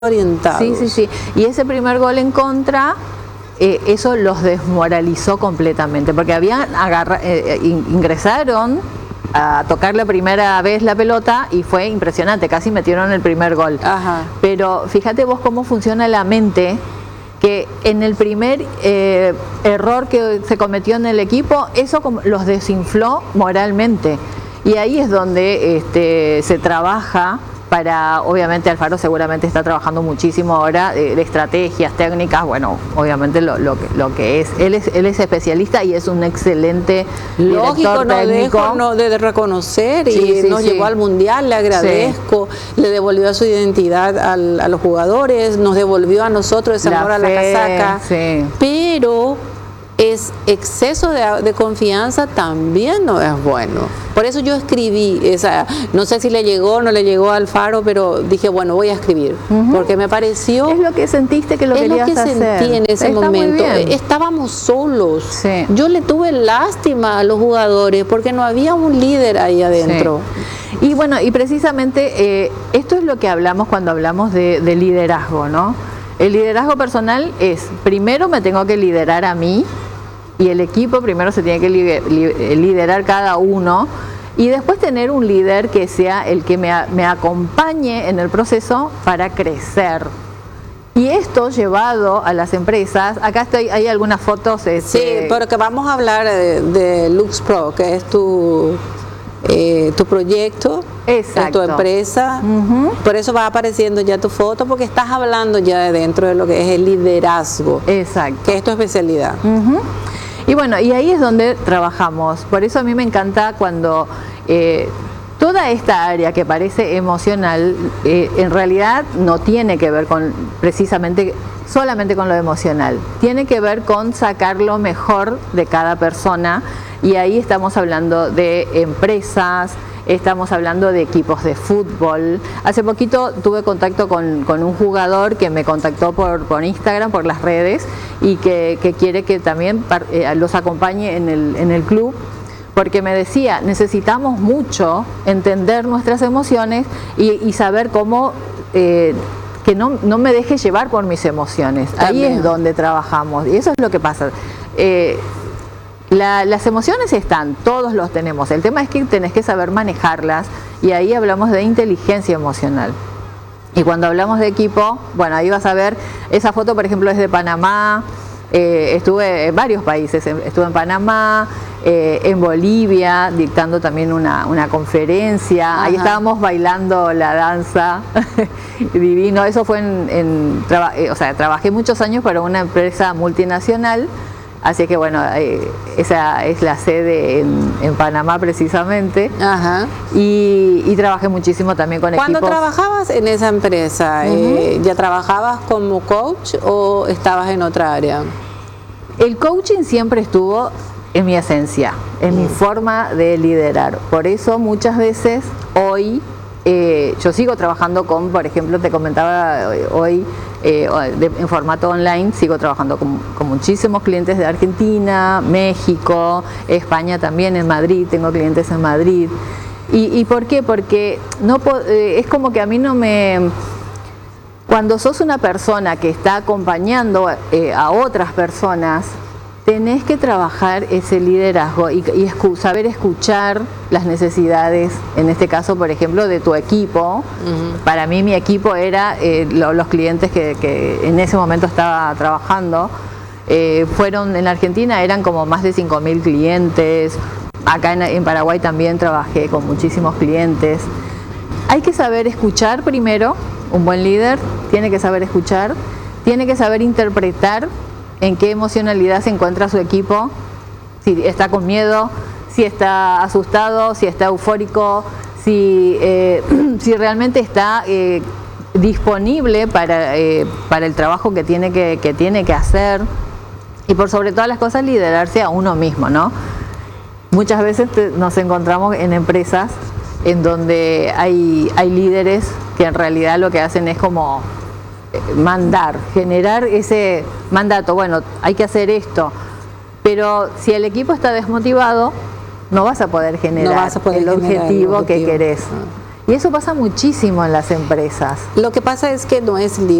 orientados. Sí, sí, sí. Y ese primer gol en contra, eso los desmoralizó completamente, porque ingresaron a tocar la primera vez la pelota y fue impresionante, casi metieron el primer gol. Ajá. Pero fíjate vos cómo funciona la mente, que en el primer error que se cometió en el equipo, eso los desinfló moralmente. Y ahí es donde se trabaja para, obviamente Alfaro seguramente está trabajando muchísimo ahora de estrategias, técnicas, bueno, obviamente lo que es. Él es especialista y es un excelente director técnico. Lógico, de reconocer, sí, y sí, nos sí. llevó al Mundial, le agradezco, sí. Le devolvió su identidad a los jugadores, nos devolvió a nosotros ese amor a la casaca, sí. Pero es exceso de confianza también no es bueno. Por eso yo escribí no sé si le llegó o no le llegó a Alfaro, pero dije, bueno, voy a escribir, porque me pareció... Es lo que sentiste que lo querías hacer. Es lo que sentí en ese momento. Estábamos solos. Sí. Yo le tuve lástima a los jugadores porque no había un líder ahí adentro. Sí. Y bueno, y precisamente esto es lo que hablamos cuando hablamos de liderazgo, ¿no? El liderazgo personal es, primero me tengo que liderar a mí, y el equipo primero se tiene que liderar cada uno, y después tener un líder que sea el que me acompañe en el proceso para crecer. Y esto llevado a las empresas, acá hay algunas fotos. Sí, pero que vamos a hablar de LuxPro, que es tu proyecto, exacto, tu empresa. Por eso va apareciendo ya tu foto, porque estás hablando ya de dentro de lo que es el liderazgo. Exacto. Que es tu especialidad. Y bueno, y ahí es donde trabajamos. Por eso a mí me encanta cuando toda esta área que parece emocional, en realidad no tiene que ver con solamente con lo emocional. Tiene que ver con sacar lo mejor de cada persona. Y ahí estamos hablando de empresas, estamos hablando de equipos de fútbol. Hace poquito tuve contacto con un jugador que me contactó por Instagram, por las redes, y que quiere que también los acompañe en el club, porque me decía, necesitamos mucho entender nuestras emociones y saber cómo... que no me deje llevar por mis emociones. También. Ahí es donde trabajamos, y eso es lo que pasa. Las emociones están, todos los tenemos. El tema es que tenés que saber manejarlas, y ahí hablamos de inteligencia emocional. Y cuando hablamos de equipo, bueno, ahí vas a ver, esa foto por ejemplo es de Panamá. Estuve en varios países, estuve en Panamá, en Bolivia, dictando también una conferencia. Ajá. Ahí estábamos bailando la danza, divino. Eso fue trabajé muchos años para una empresa multinacional. Así que bueno, esa es la sede en Panamá precisamente. Ajá. Y trabajé muchísimo también con equipos. ¿Cuándo trabajabas en esa empresa? ¿Ya trabajabas como coach o estabas en otra área? El coaching siempre estuvo en mi esencia, en mi forma de liderar. Por eso muchas veces hoy yo sigo trabajando por ejemplo, te comentaba hoy, en formato online, sigo trabajando con muchísimos clientes de Argentina, México, España también, en Madrid, tengo clientes en Madrid. ¿Y por qué? Porque es como que a mí no me... Cuando sos una persona que está acompañando a otras personas, tenés que trabajar ese liderazgo y saber escuchar las necesidades, en este caso, por ejemplo, de tu equipo. Para mí, mi equipo era los clientes que en ese momento estaba trabajando. Fueron en Argentina, eran como más de 5.000 clientes. Acá en Paraguay también trabajé con muchísimos clientes. Hay que saber escuchar primero. Un buen líder tiene que saber escuchar, tiene que saber interpretar en qué emocionalidad se encuentra su equipo, si está con miedo, si está asustado, si está eufórico, si realmente está disponible para el trabajo que tiene que hacer, y por sobre todas las cosas liderarse a uno mismo, ¿no? Muchas veces nos encontramos en empresas en donde hay líderes que en realidad lo que hacen es como generar ese mandato. Bueno, hay que hacer esto, pero si el equipo está desmotivado, no vas a poder generar el objetivo que querés. Y eso pasa muchísimo en las empresas. Lo que pasa es que no es